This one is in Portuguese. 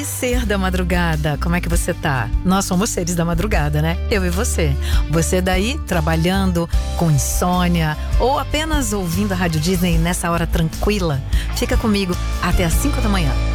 aí, ser da madrugada, como é que você tá? Nós somos seres da madrugada, né? Eu e você. Você daí, trabalhando com insônia ou apenas ouvindo a Rádio Disney nessa hora tranquila? Fica comigo até às 5 da manhã.